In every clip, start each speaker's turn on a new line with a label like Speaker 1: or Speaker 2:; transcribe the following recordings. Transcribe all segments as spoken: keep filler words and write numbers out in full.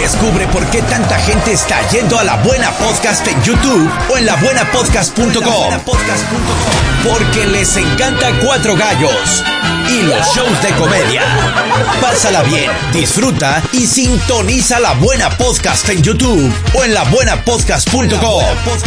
Speaker 1: Descubre por qué tanta gente está yendo a La Buena Podcast en YouTube o en la buena podcast punto com. Porque les encanta Cuatro Gallos y los shows de comedia. Pásala bien, disfruta y sintoniza La Buena Podcast en YouTube o en la buena podcast punto com.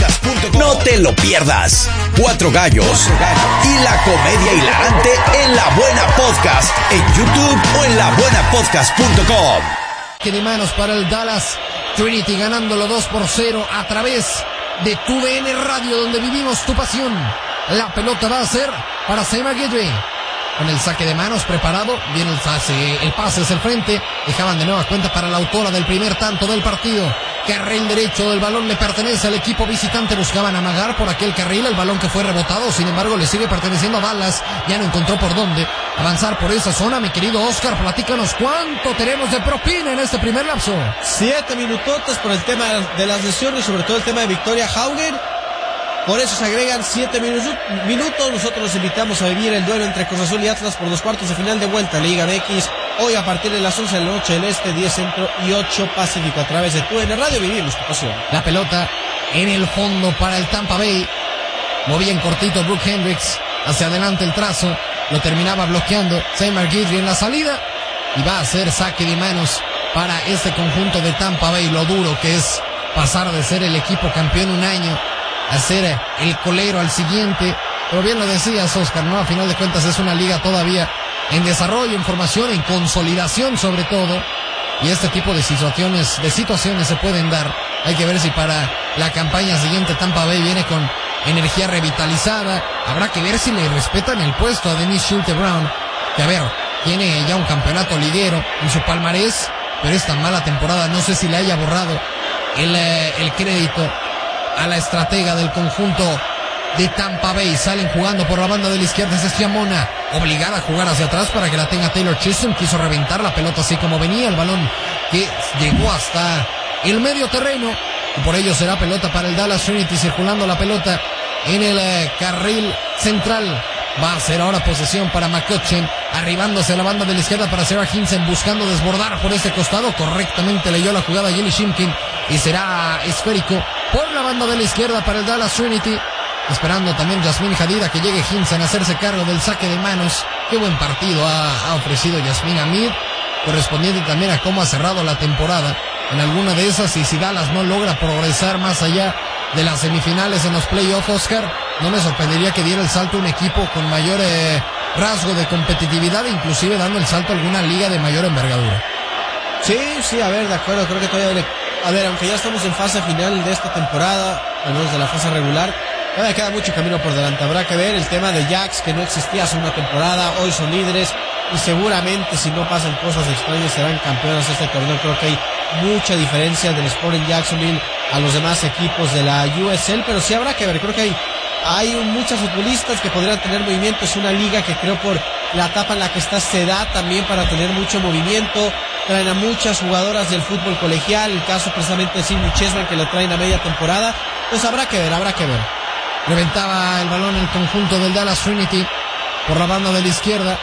Speaker 1: No te lo pierdas. Cuatro Gallos y la comedia hilarante en La Buena Podcast en YouTube o en la buena podcast punto com.
Speaker 2: Que de manos para el Dallas Trinity, ganándolo dos por cero a través de tu D N Radio, donde vivimos tu pasión. La pelota va a ser para Sam McGidry. Con el saque de manos preparado, viene el pase, el pase hacia el frente, dejaban de nueva cuenta para la autora del primer tanto del partido. Carril derecho del balón le pertenece al equipo visitante, buscaban amagar por aquel carril el balón que fue rebotado, sin embargo le sigue perteneciendo a Dallas, ya no encontró por dónde avanzar por esa zona. Mi querido Oscar, platícanos cuánto tenemos de propina en este primer lapso.
Speaker 3: Siete minutotes por el tema de las lesiones, sobre todo el tema de Victoria Hauger. Por eso se agregan siete minutos. Nosotros los invitamos a vivir el duelo entre Cruz Azul y Atlas por los cuartos de final de vuelta Liga M X. Hoy a partir de las once de la noche del Este, diez Centro y ocho Pacífico, a través de tu D N Radio. Vivimos tu pasión.
Speaker 2: La pelota en el fondo para el Tampa Bay. Movía en cortito Brooke Hendricks. Hacia adelante el trazo. Lo terminaba bloqueando Sam McGidry en la salida. Y va a ser saque de manos para este conjunto de Tampa Bay. Lo duro que es pasar de ser el equipo campeón un año a ser el colero al siguiente. Pero bien lo decías, Oscar, ¿no? A final de cuentas es una liga todavía en desarrollo, en formación, en consolidación sobre todo. Y este tipo de situaciones, de situaciones se pueden dar. Hay que ver si para la campaña siguiente Tampa Bay viene con energía revitalizada. Habrá que ver si le respetan el puesto a Dennis Schulte-Brown, que a ver, tiene ya un campeonato liguero en su palmarés, pero esta mala temporada no sé si le haya borrado el, eh, el crédito a la estratega del conjunto de Tampa Bay. Salen jugando por la banda de la izquierda, es Giamona, obligada a jugar hacia atrás para que la tenga Taylor Chisholm. Quiso reventar la pelota así como venía, el balón que llegó hasta el medio terreno, y por ello será pelota para el Dallas Trinity, circulando la pelota en el eh, carril central. Va a ser ahora posesión para McCutcheon, arribándose a la banda de la izquierda para Sarah Hinson, buscando desbordar por este costado. Correctamente leyó la jugada Jenny Shimkin y será esférico por la banda de la izquierda para el Dallas Trinity. Esperando también Yasmine Hadid que llegue Hinson a hacerse cargo del saque de manos. Qué buen partido ha, ha ofrecido Yasmine Hamid, correspondiente también a cómo ha cerrado la temporada en alguna de esas. Y si Dallas no logra progresar más allá de las semifinales en los playoffs, Oscar, no me sorprendería que diera el salto un equipo con mayor eh, rasgo de competitividad, inclusive dando el salto a alguna liga de mayor envergadura.
Speaker 3: Sí, sí, a ver, de acuerdo, creo que todavía le... A ver, aunque ya estamos en fase final de esta temporada, al menos de la fase regular, todavía queda mucho camino por delante. Habrá que ver el tema de Jacks, que no existía hace una temporada, hoy son líderes, y seguramente si no pasan cosas extrañas serán campeones de este torneo. Creo que hay mucha diferencia del Sporting Jacksonville a los demás equipos de la U S L, pero sí habrá que ver. Creo que hay, hay muchos futbolistas que podrían tener movimiento. Es una liga que creo por la etapa en la que está se da también para tener mucho movimiento. Traen a muchas jugadoras del fútbol colegial, el caso precisamente de Sidney Chessman, que la traen a media temporada. Pues habrá que ver, habrá que ver.
Speaker 2: Levantaba el balón el conjunto del Dallas Trinity por la banda de la izquierda.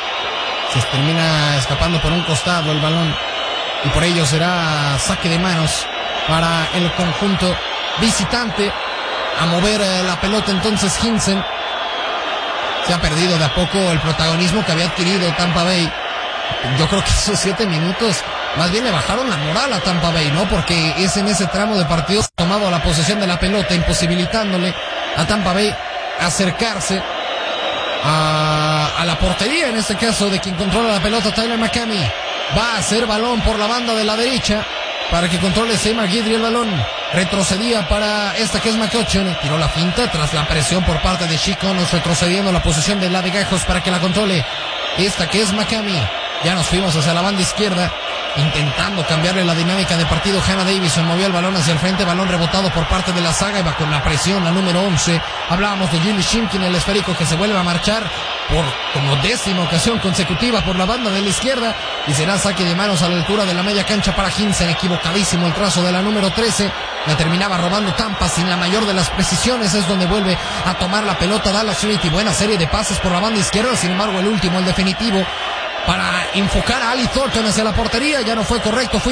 Speaker 2: Se termina escapando por un costado el balón, y por ello será saque de manos para el conjunto visitante. A mover eh, la pelota entonces Hinson. Se ha perdido de a poco el protagonismo que había adquirido Tampa Bay. Yo creo que esos siete minutos más bien le bajaron la moral a Tampa Bay, ¿no? Porque es en ese tramo de partido tomado la posesión de la pelota, imposibilitándole a Tampa Bay acercarse a, a la portería, en este caso de quien controla la pelota, Tyler McCamey. Va a hacer balón por la banda de la derecha para que controle Sam McGidry el balón. Retrocedía para esta que es McCutcheon. Tiró la finta tras la presión por parte de Chiconos, retrocediendo la posición de la de Gajos para que la controle esta que es McCamey. Ya nos fuimos hacia la banda izquierda, intentando cambiarle la dinámica de partido. Hannah Davison movió el balón hacia el frente, balón rebotado por parte de la saga, y va con la presión la número once. Hablábamos de Jenny Shimkin, el esférico que se vuelve a marchar por como décima ocasión consecutiva por la banda de la izquierda, y será saque de manos a la altura de la media cancha para Hinson. Equivocadísimo el trazo de la número trece, la terminaba robando Tampa sin la mayor de las precisiones. Es donde vuelve a tomar la pelota Dallas Trinity. Buena serie de pases por la banda izquierda, sin embargo el último, el definitivo, para enfocar a Ali Thornton hacia la portería, ya no fue correcto. Fue